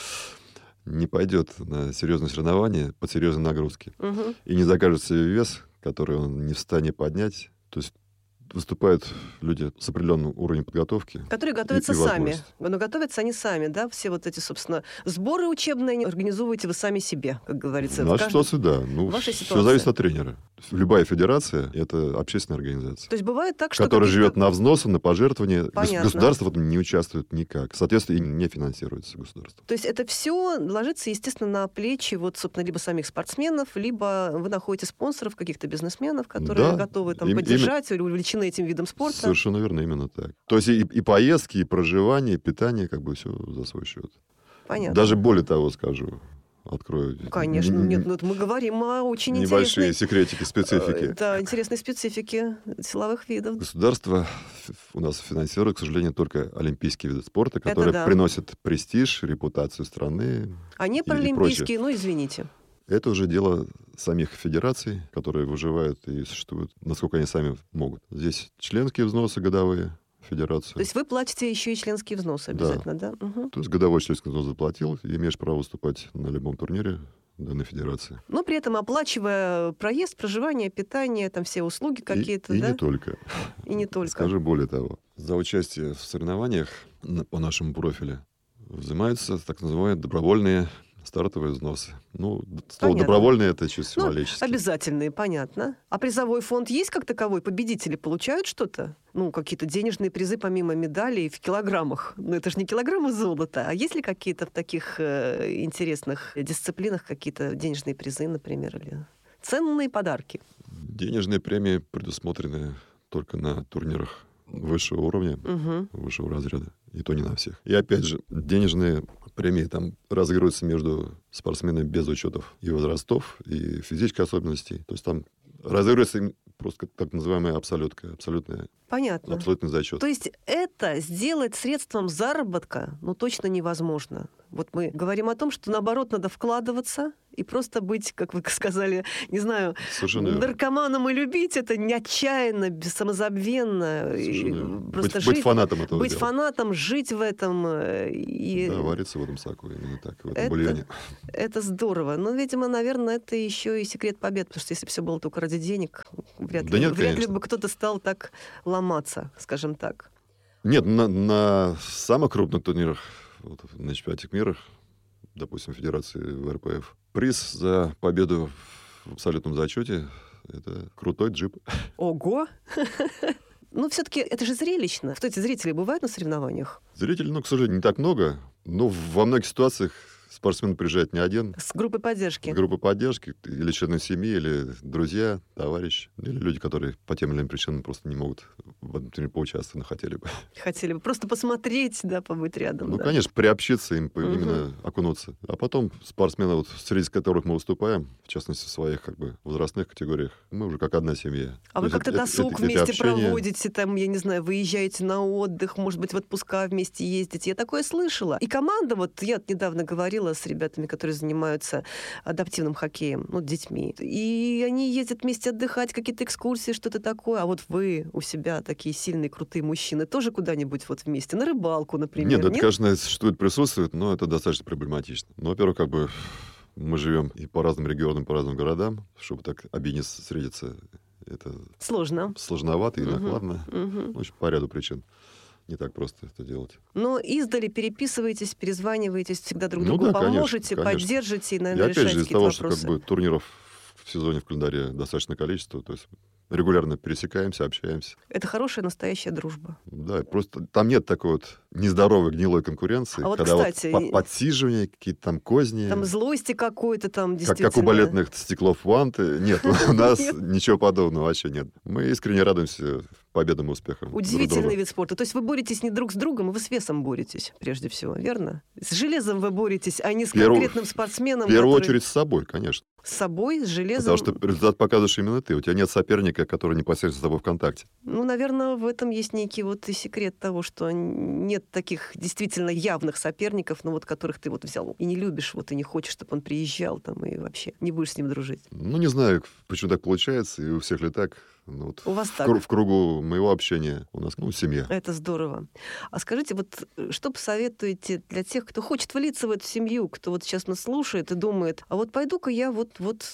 не пойдет на серьезные соревнования под серьезные нагрузки и не закажет себе вес, который он не в состоянии поднять. То есть выступают люди с определенным уровнем подготовки. Которые готовятся сами. Но готовятся они сами, да? Все вот эти, собственно, сборы учебные организовываете вы сами себе, как говорится. В нашей ситуации, да. Все зависит от тренера. Любая федерация — это общественная организация. То есть бывает так, что... Которая живет на взносы, на пожертвования. Государство в этом не участвует никак. Соответственно, и не финансируется государство. То есть это все ложится, естественно, на плечи собственно, либо самих спортсменов, либо вы находите спонсоров, каких-то бизнесменов, которые готовы поддержать или увлечены этим видом спорта. Совершенно верно, именно так. То есть и поездки, и проживание, и питание, как бы все за свой счет. Понятно. Даже более того скажу, открою. Конечно, нет, мы говорим о очень небольшие секретики, специфики. Да, интересной специфики силовых видов. Государство у нас финансирует, к сожалению, только олимпийские виды спорта, которые приносят престиж, репутацию страны. А не паралимпийские, извините. Это уже дело самих федераций, которые выживают и существуют, насколько они сами могут. Здесь членские взносы годовые федерации. То есть вы платите еще и членские взносы обязательно, да? Угу. То есть годовой членский взнос заплатил, и имеешь право выступать на любом турнире данной федерации. Но при этом оплачивая проезд, проживание, питание, там все услуги какие-то, и да? И не только. И не только. Скажу более того. За участие в соревнованиях по нашему профилю взимаются так называемые добровольные стартовые взносы. Слово «добровольные» — это чисто символически. Обязательные, понятно. А призовой фонд есть как таковой? Победители получают что-то? Какие-то денежные призы помимо медалей в килограммах. Это же не килограммы золота. А есть ли какие-то в таких интересных дисциплинах какие-то денежные призы, например, или ценные подарки? Денежные премии предусмотрены только на турнирах высшего уровня, высшего разряда. И то не на всех. И опять же, денежные премии там разыгрываются между спортсменами без учетов и возрастов, и физических особенностей. То есть там разыгрывается просто так называемая абсолютка, абсолютный зачет. То есть это сделать средством заработка, точно невозможно. Вот мы говорим о том, что наоборот надо вкладываться и просто быть, как вы сказали, не знаю, наркоманом и любить это не отчаянно, самозабвенно. Просто быть фанатом этого Быть фанатом, жить в этом. Да, вариться в этом соку, именно так, в этом бульоне. Это здорово. Но, видимо, наверное, это еще и секрет побед, потому что если бы все было только ради денег, вряд ли бы кто-то стал так ломаться, скажем так. Нет, на самых крупных турнирах, на чемпионате мира, допустим, Федерации ВРПФ, приз за победу в абсолютном зачете — это крутой джип. Ого! Все-таки это же зрелищно. Что эти зрители бывают на соревнованиях? Зрителей, к сожалению, не так много. Но во многих ситуациях спортсмен приезжает не один. С группой поддержки. С группой поддержки. Или члены семьи, или друзья, товарищи. Или люди, которые по тем или иным причинам просто не могут в этом турнире поучаствовать, но хотели бы. Хотели бы просто посмотреть, побыть рядом. Конечно, приобщиться им, именно окунуться. А потом спортсмены, среди которых мы выступаем, в частности, в своих возрастных категориях, мы уже как одна семья. А вы как-то досуг вместе проводите, я не знаю, выезжаете на отдых, может быть, в отпуска вместе ездите. Я такое слышала. И команда, я недавно говорила с ребятами, которые занимаются адаптивным хоккеем, детьми. И они ездят вместе отдыхать, какие-то экскурсии, что-то такое. А вы у себя такие сильные, крутые мужчины, тоже куда-нибудь вместе, на рыбалку, например? Нет, это, конечно, существует, присутствует, но это достаточно проблематично. Во-первых, мы живем и по разным регионам, по разным городам, чтобы так объединиться, встретиться, это сложновато и накладно. В общем, по ряду причин. Не так просто это делать. Но издали переписываетесь, перезваниваетесь, всегда друг другу поможете, конечно. поддержите и, наверное, опять же, решаете из-за того, вопросы. что турниров в сезоне в календаре достаточное количество, то есть регулярно пересекаемся, общаемся. Это хорошая, настоящая дружба. Да, просто там нет такой вот нездоровой, гнилой конкуренции, а вот, когда кстати, подсиживания, какие-то там козни. Там злости какой-то там действительно. Как у балетных стеклов ванты. Нет, у нас ничего подобного вообще нет. Мы искренне радуемся победам и успехам. Удивительный вид спорта. То есть вы боретесь не друг с другом, вы с весом боретесь, прежде всего, верно? С железом вы боретесь, а не с конкретным спортсменом. В первую очередь с собой, конечно. С собой, с железом. Потому что результат показываешь именно ты. У тебя нет соперника, который непосредственно с тобой в контакте. Ну, наверное, в этом есть некий вот и секрет того, что нет таких действительно явных соперников, но вот которых ты вот взял и не любишь, вот и не хочешь, чтобы он приезжал там и вообще не будешь с ним дружить. Ну, не знаю, почему так получается, и у всех ли так. Ну, вот у вас так? В кругу моего общения у нас, семья. Это здорово. А скажите, вот что посоветуете для тех, кто хочет влиться в эту семью, кто вот сейчас нас слушает и думает, а вот пойду-ка я вот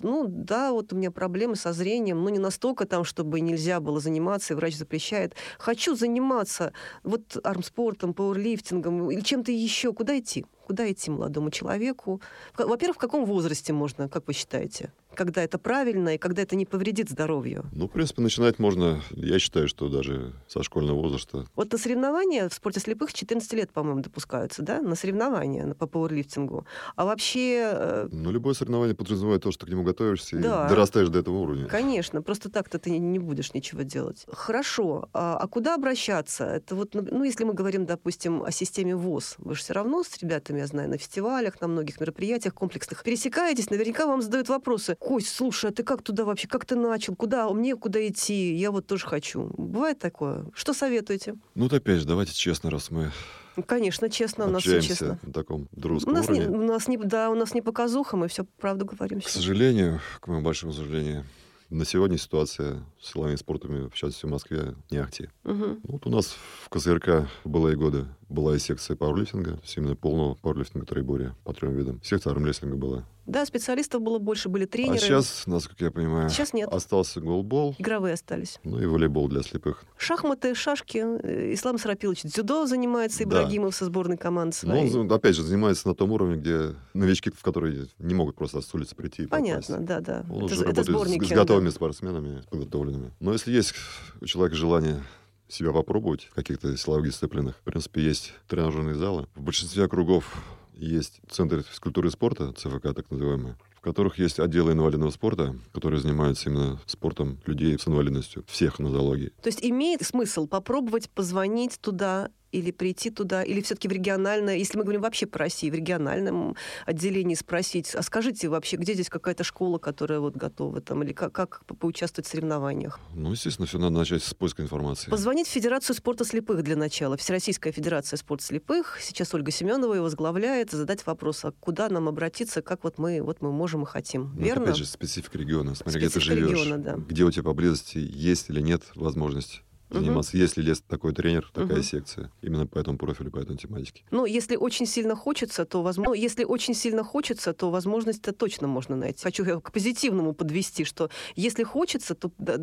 у меня проблемы со зрением, но не настолько там, чтобы нельзя было заниматься, и врач запрещает. Хочу заниматься вот армспортом, пауэрлифтингом или чем-то еще. Куда идти? Куда идти молодому человеку? Во-первых, в каком возрасте можно, как вы считаете? Когда это правильно и когда это не повредит здоровью? Ну, в принципе, начинать можно, я считаю, что даже со школьного возраста. Вот на соревнования в спорте слепых 14 лет, по-моему, допускаются, да? На соревнования по пауэрлифтингу. А вообще... Ну, любое соревнование подразумевает то, что ты к нему готовишься и да, дорастаешь до этого уровня. Конечно. Просто так-то ты не будешь ничего делать. Хорошо. А куда обращаться? Это вот, если мы говорим, допустим, о системе ВОС, вы же все равно с ребятами, я знаю, на фестивалях, на многих мероприятиях комплексных пересекаетесь, наверняка вам задают вопросы. Кость, слушай, а ты как туда вообще? Как ты начал? Мне куда идти? Я вот тоже хочу. Бывает такое? Что советуете? Ну, вот опять же, давайте честно, раз мы... Конечно, честно, у нас все честно. На таком дружеском уровне. У нас не показуха, мы все правду говорим. К сожалению, к моему большому сожалению, на сегодня ситуация с силовыми спортами, в частности, в Москве, не ахти. Вот у нас в КСРК былые годы была и секция пауэрлифтинга, то есть именно полного пауэрлифтинга троеборья по 3 видам. Секция армрестлинга была. Да, специалистов было больше, были тренеры. А сейчас, насколько я понимаю, сейчас нет. Остался голбол. Игровые остались. Ну и волейбол для слепых. Шахматы, шашки. Ислам Сарапилович дзюдо занимается, Ибрагимов со сборной команды своей. Ну, опять же, занимается на том уровне, где новички, в которые не могут просто с улицы прийти и попасть. Понятно, да. Он уже работает с готовыми спортсменами, подготовленными. Но если есть у человека желание себя попробовать в каких-то силовых дисциплинах, в принципе, есть тренажерные залы. В большинстве округов есть центры физкультуры и спорта, ЦФК так называемые, в которых есть отделы инвалидного спорта, которые занимаются именно спортом людей с инвалидностью, всех нозологий. То есть имеет смысл попробовать позвонить туда или прийти туда, или все-таки в региональное, если мы говорим вообще по России, в региональном отделении спросить, а скажите вообще, где здесь какая-то школа, которая вот готова там, или как поучаствовать в соревнованиях? Ну, естественно, все надо начать с поиска информации. Позвонить в Федерацию спорта слепых для начала. Всероссийская федерация спорта слепых. Сейчас Ольга Семенова ее возглавляет. Задать вопрос, а куда нам обратиться, как мы можем и хотим. Ну, верно? Опять же, специфика региона. Смотри, где ты живешь, региона, да. Где у тебя поблизости есть или нет возможность заниматься, есть ли такой тренер, такая секция, именно по этому профилю, по этой тематике. Ну, если очень сильно хочется, то возможность-то точно можно найти. Хочу к позитивному подвести, что если хочется, то